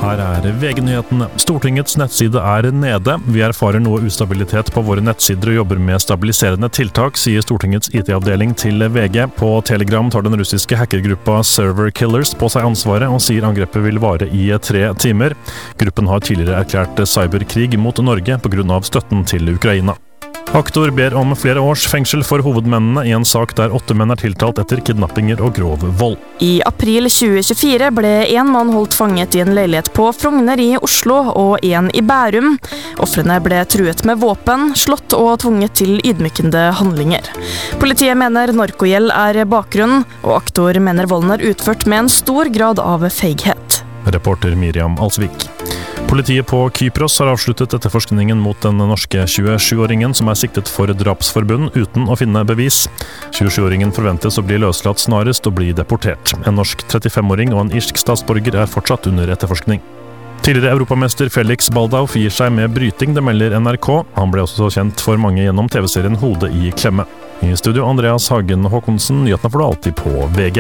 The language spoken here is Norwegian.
Her VG-nyhetene. Stortingets nettside nede. Vi erfarer noe ustabilitet på våre nettsider og jobber med stabiliserende tiltak, sier Stortingets IT-avdeling til VG. På Telegram tar den russiske hackergruppa Server Killers på seg ansvaret og sier angrepet vil vare i 3 timer. Gruppen har tidligere erklært cyberkrig mot Norge på grunn av støtten til Ukraina. Aktor ber om flere års fengsel for hovedmennene i en sak der 8 menn tiltalt etter kidnappinger og grov vold. I april 2024 ble en mann holdt fanget i en leilighet på Frogner i Oslo og en i Bærum. Ofrene ble truet med våpen, slått og tvunget til ydmykende handlinger. Politiet mener narkogjeld bakgrunnen, og aktor mener volden utført med en stor grad av feighet. Reporter Miriam Alsvik. Politiet på Kypros har avsluttet etterforskningen mot den norske 27-åringen som siktet for drapsforbund uten å finne bevis. 27-åringen forventes å bli løslatt snarest og bli deportert. En norsk 35-åring og en irsk statsborger fortsatt under etterforskning. Tidligere europamester Felix Baldauf gir seg med bryting, det melder NRK. Han ble også kjent for mange gjennom TV-serien Hodet i klemme. I studio Andreas Hagen Håkonsen, nyhetene får du alltid på VG.